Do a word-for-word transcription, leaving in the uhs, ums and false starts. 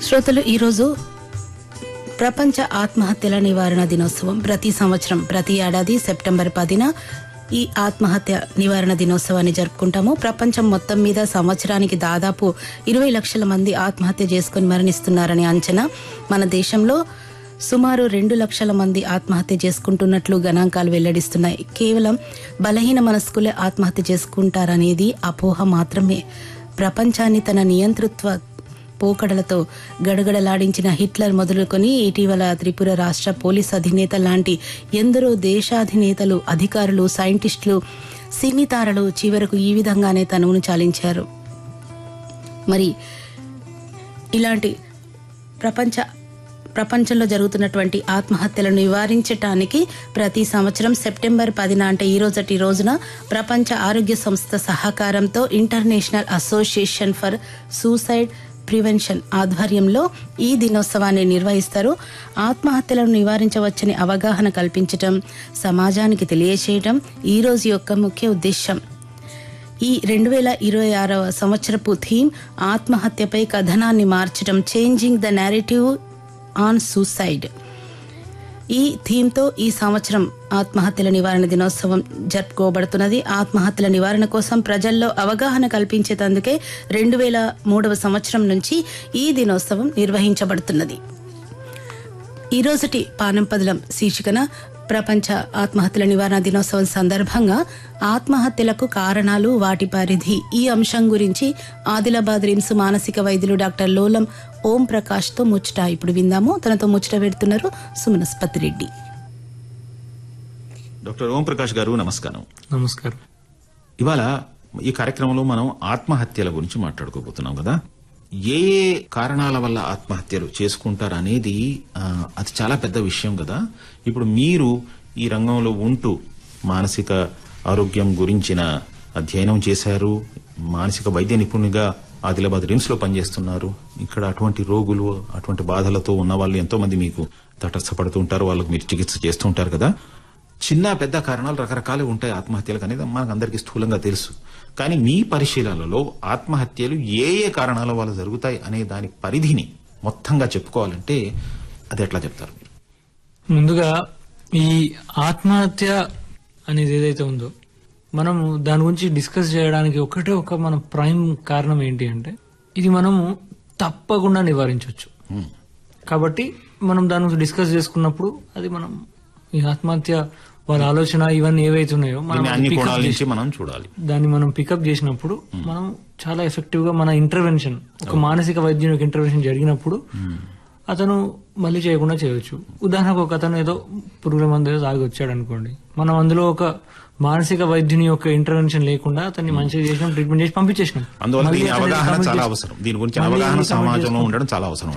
శ్రోతలు ఈరోజు ప్రపంచ ఆత్మహత్యల నివారణ దినోత్సవం. ప్రతి సంవత్సరం ప్రతి ఏడాది సెప్టెంబర్ పదిన ఈ ఆత్మహత్య నివారణ దినోత్సవాన్ని జరుపుకుంటాము. ప్రపంచం మొత్తం మీద సంవత్సరానికి దాదాపు ఇరవై లక్షల మంది ఆత్మహత్య చేసుకుని మరణిస్తున్నారని అంచనా. మన దేశంలో సుమారు రెండు లక్షల మంది ఆత్మహత్య చేసుకుంటున్నట్లు గణాంకాలు వెల్లడిస్తున్నాయి. కేవలం బలహీన మనస్కులే ఆత్మహత్య చేసుకుంటారనేది అపోహ మాత్రమే. ప్రపంచాన్ని తన నియంతృత్వ పోకడలతో గడగడలాడించిన హిట్లర్ మొదలుకొని ఇటీవల త్రిపుర రాష్ట్ర పోలీస్ అధినేత లాంటి ఎందరో దేశాధినేతలు, అధికారులు, సైంటిస్టులు, సినీ తారలు చివరకు ఈ విధంగానే తనువును చాలించారు. మరి ఇలాంటి ప్రపంచ ప్రపంచంలో జరుగుతున్నటువంటి ఆత్మహత్యలను నివారించటానికి ప్రతి సంవత్సరం సెప్టెంబర్ పదిన అంటే ఈ రోజటి రోజున ప్రపంచ ఆరోగ్య సంస్థ సహకారంతో international association for suicide prevention ఆధ్వర్యంలో ఈ దినోత్సవాన్ని నిర్వహిస్తారు. ఆత్మహత్యలను నివారించవచ్చని అవగాహన కల్పించటం, సమాజానికి తెలియచేయటం ఈ రోజు యొక్క ముఖ్య ఉద్దేశం. ఈ రెండు వేల ఇరవై ఆరవ సంవత్సరపు థీమ్ ఆత్మహత్యపై కథనాన్ని మార్చడం, changing the narrative on suicide. ఈ థీమ్తో ఈ సంవత్సరం ఆత్మహత్యల నివారణ దినోత్సవం జరుపుకోబడుతున్నది. ఆత్మహత్యల నివారణ కోసం ప్రజల్లో అవగాహన కల్పించేందుకే రెండు వేల మూడవ సంవత్సరం నుంచి ఈ దినోత్సవం నిర్వహించబడుతున్నది. ఈ రోజుటి పానంపదలం శీర్షికన ప్రపంచ ఆత్మహత్యల నివారణ దినోత్సవం సందర్భంగా ఆత్మహత్యలకు కారణాలు, వాటి పరిధి, ఈ అంశం గురించి ఆదిలాబాద్ రిమ్స్ మానసిక వైద్యులు డాక్టర్ లోలం ఓం ప్రకాష్ తో ముచ్చట ఇప్పుడు విందాము. తనతో ముచ్చట పెడుతున్నారు సుమనస్పతి రెడ్డి. డాక్టర్ ఓం ప్రకాష్ గారు నమస్కారం. నమస్కారం. ఇవాళ ఈ కార్యక్రమంలో మనం ఆత్మహత్యల గురించి మాట్లాడుకోబోతున్నాం కదా. ఏ ఏ కారణాల వల్ల ఆత్మహత్యలు చేసుకుంటారు అనేది అది చాలా పెద్ద విషయం కదా. ఇప్పుడు మీరు ఈ రంగంలో ఉంటూ మానసిక ఆరోగ్యం గురించిన అధ్యయనం చేశారు, మానసిక వైద్య నిపుణునిగా ఆదిలాబాద్ రిమ్స్ లో పనిచేస్తున్నారు. ఇక్కడ అటువంటి రోగులు, అటువంటి బాధలతో ఉన్న వాళ్ళు ఎంతో మంది మీకు తటస్థపడుతూ ఉంటారు, వాళ్ళకు మీరు చికిత్స చేస్తూ ఉంటారు కదా. చిన్న పెద్ద కారణాలు రకరకాలు ఉంటాయి ఆత్మహత్యలకు అనేది మనకు అందరికీ స్థూలంగా తెలుసు. కానీ మీ పరిశీలనలో ఆత్మహత్యలు ఏ ఏ కారణాల వల్ల జరుగుతాయి అనే దాని పరిధిని మొత్తంగా చెప్పుకోవాలంటే అది ఎట్లా చెప్తారు మీరు? ముందుగా ఈ ఆత్మహత్య అనేది ఏదైతే ఉందో మనము దాని గురించి డిస్కస్ చేయడానికి ఒకటే ఒక మన ప్రైమ్ కారణం ఏంటి అంటే ఇది మనము తప్పకుండా నివారించవచ్చు. కాబట్టి మనం దాని గురించి డిస్కస్ చేసుకున్నప్పుడు అది మనం ఈ ఆత్మహత్య వాళ్ళ ఆలోచన ఇవన్నీ ఏవైతే ఉన్నాయో మనం చూడాలి. దాన్ని మనం పికప్ చేసినప్పుడు మనం చాలా ఎఫెక్టివ్ గా మన ఇంటర్వెన్షన్, ఒక మానసిక వైద్యుని యొక్క ఇంటర్వెన్షన్ జరిగినప్పుడు అతను మళ్ళీ చేయకుండా చేయవచ్చు. ఉదాహరణకు ఒక అతను ఏదో పురుగుల మందు ఏదో తాగి వచ్చాడు అనుకోండి, మనం అందులో ఒక మానసిక వైద్యుని యొక్క ఇంటర్వెన్షన్ లేకుండా అతన్ని మంచిగా చేసినాం, ట్రీట్మెంట్ చేసి పంపించేసినాం. అందువల్ల దీని అవగాహన చాలా అవసరం. దీని గురించి అవగాహన సమాజంలో ఉండడం చాలా అవసరం.